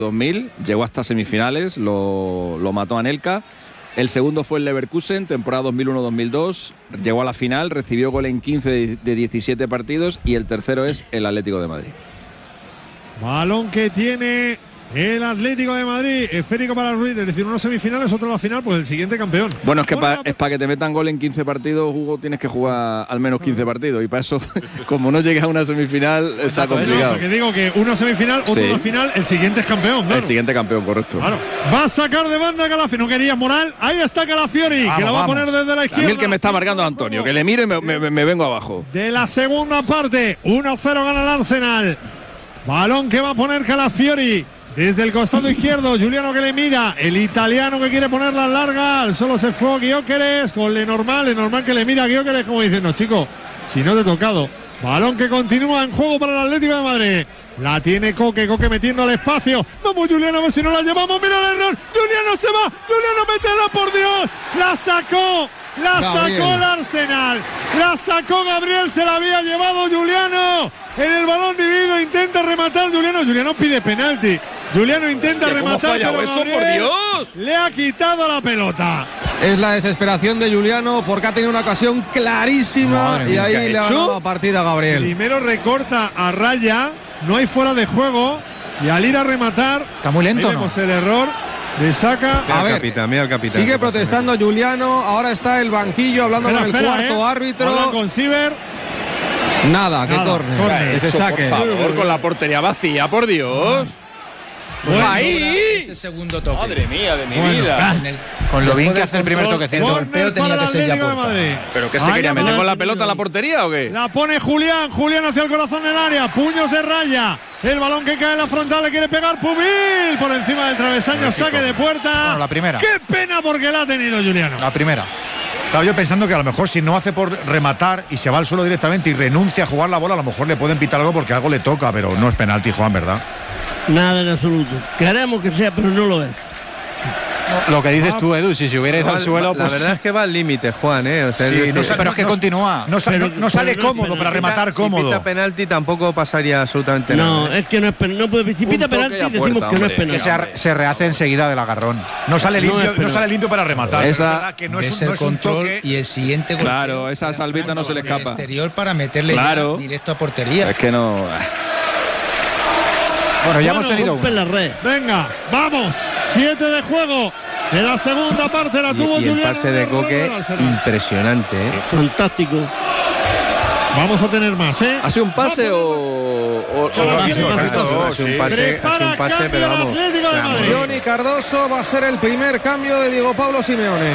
2000, llegó hasta semifinales, lo mató Anelka. El segundo fue el Leverkusen, temporada 2001-2002, llegó a la final, recibió gol en 15 de 17 partidos, y el tercero es el Atlético de Madrid. Balón que tiene el Atlético de Madrid, esférico para Ruiz, es decir, unos semifinales, otro la final, pues el siguiente campeón. Bueno, es que para que te metan gol en 15 partidos, Hugo, tienes que jugar al menos 15 partidos, y para eso, como no llegas a una semifinal, está complicado. Porque digo que una semifinal, otra una final, el siguiente es campeón, claro. El siguiente campeón, correcto. Claro. Va a sacar de banda Calafiori, no querías Moral, ahí está Calafiori, que la va a poner desde la izquierda. A mí el que me está marcando Antonio, que le mire me vengo abajo. De la segunda parte, 1-0 gana el Arsenal. Balón que va a poner Calafiori. Desde el costado izquierdo, Giuliano que le mira, el italiano que quiere ponerla larga, solo se fue Gyökeres con Lenormand que le mira a Gyökeres como diciendo, chico, si no te he tocado. Balón que continúa en juego para el Atlético de Madrid. La tiene Coque metiendo al espacio. Vamos, Giuliano, a ver si no la llevamos. Mira el error. Giuliano se va. Giuliano, métela, por Dios. La sacó el Arsenal. La sacó Gabriel. Se la había llevado Giuliano. En el balón dividido intenta rematar Giuliano. Giuliano pide penalti. Giuliano intenta rematar, pero eso, por Dios, le ha quitado la pelota. Es la desesperación de Giuliano porque ha tenido una ocasión clarísima y ahí le ha ganado la partida a Gabriel. Primero recorta a raya, no hay fuera de juego, y al ir a rematar, está muy lento, vemos el error, le saca. A ver, mira el capitán, sigue protestando Giuliano, ahora está el banquillo hablando con el cuarto árbitro. Habla con Siver. Nada, que córner, que se saque. Por favor, con la portería vacía, por Dios. Bueno, ahí ese segundo toque. Madre mía de mi vida. Con lo bien que hace el primer toquecito. El golpeo tenía que ser ya puerta. ¿Pero qué se quería meter con la pelota a la portería o qué? La pone Julián hacia el corazón del área, puños de raya. El balón que cae en la frontal, le quiere pegar Pubil por encima del travesaño, saque de puerta. Bueno, la primera. Qué pena porque la ha tenido Giuliano. La primera. Estaba yo pensando que a lo mejor si no hace por rematar y se va al suelo directamente y renuncia a jugar la bola, a lo mejor le pueden pitar algo porque algo le toca, pero no es penalti, Juan, ¿verdad? Nada en absoluto. Queremos que sea, pero no lo es. Lo que dices tú, Edu, si se hubiera ido al suelo, pues. La verdad es que va al límite, Juan, O sea, sí, pero es que continúa. No sale cómodo para rematar cómodo. Si pita penalti tampoco pasaría absolutamente nada. No, es que no es penalti. No puede. Si pita penalti, decimos que no es penalti. Que se rehace enseguida del agarrón. No sale limpio para rematar. Esa, es verdad que no es el un control toque. y el siguiente. Claro, esa salvita no se le escapa. Exterior para meterle directo a portería. Es que no. Bueno, ya hemos tenido la red. Venga, vamos. 7 de juego. De la segunda parte la tuvo Giuliano. Y el pase de Coque, impresionante, Fantástico. Vamos a tener más, ¿Ha sido un pase o hace un pase, pero vamos. Johnny Cardoso va a ser el primer cambio de Diego Pablo Simeone.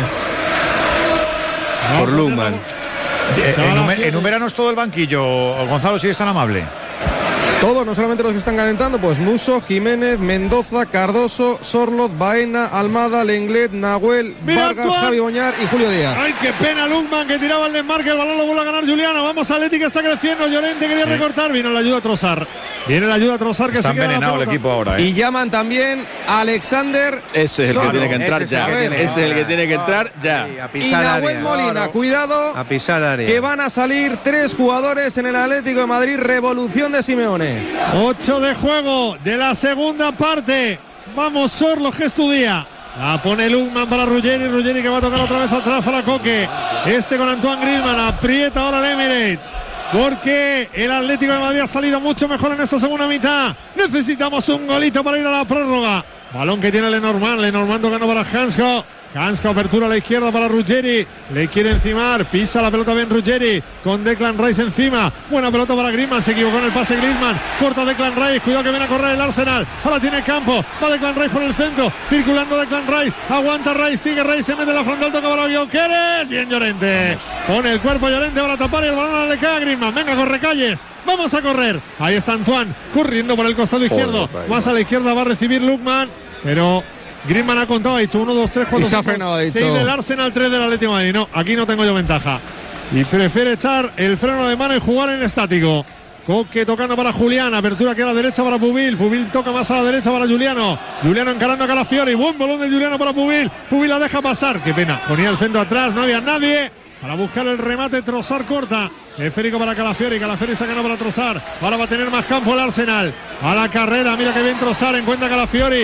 Por Lukman. Enuméranos todo el banquillo, Gonzalo, si es tan amable. Todos, no solamente los que están calentando, pues Musso, Jiménez, Mendoza, Cardoso, Sorloth, Baena, Almada, Lenglet, Nahuel, Vargas, Javi Boñar y Julio Díaz. Ay, qué pena Lukman que tiraba el desmarque, el balón lo vuelve a ganar Giuliano. Vamos, Atleti que está creciendo, Llorente quería recortar, vino la ayuda a Trossard. Viene la ayuda a Trossard que está se queda envenenado el equipo ahora. Y llaman también a Alexander. Ese es el que tiene que entrar ya. Ese es el que tiene que entrar ya. Y Nahuel Molina, cuidado, a pisar área. Que van a salir 3 jugadores en el Atlético de Madrid, revolución de Simeone. 8 de juego de la segunda parte. Vamos, Sorloth, que estudia. La pone Lukman para Ruggeri que va a tocar otra vez atrás para Coque. Con Antoine Griezmann, aprieta ahora el Emirates. Porque el Atlético de Madrid ha salido mucho mejor en esta segunda mitad. Necesitamos un golito para ir a la prórroga. Balón que tiene Lenormand tocando para Hansko, apertura a la izquierda para Ruggeri. Le quiere encimar, pisa la pelota bien Ruggeri, con Declan Rice encima. Buena pelota para Griezmann, se equivocó en el pase Griezmann. Corta Declan Rice, cuidado que viene a correr el Arsenal. Ahora tiene campo, va Declan Rice por el centro, circulando Declan Rice. Aguanta Rice, sigue Rice, se mete en la frontal, toca para Gyökeres. Bien Llorente, pone el cuerpo Llorente para tapar y el balón le cae a Griezmann. Venga, corre Calles. Vamos a correr. Ahí está Antoine, corriendo por el costado izquierdo. Más a la izquierda va a recibir Lukman, pero Griezmann ha contado, ha dicho 1, 2, 3, 4, 5, 6 del Arsenal, 3 del Atlético de Madrid. No, aquí no tengo yo ventaja. Y prefiere echar el freno de mano y jugar en estático. Coque tocando para Julián, apertura aquí a la derecha para Pubil. Pubil toca más a la derecha para Giuliano. Giuliano encarando a Calafiori. Buen balón de Giuliano para Pubil. Pubil la deja pasar. Qué pena, ponía el centro atrás, no había nadie para buscar el remate. Trossard corta. Esférico para Calafiori sacando para Trossard. Ahora va a tener más campo el Arsenal. A la carrera, mira que bien Trossard, encuentra Calafiori.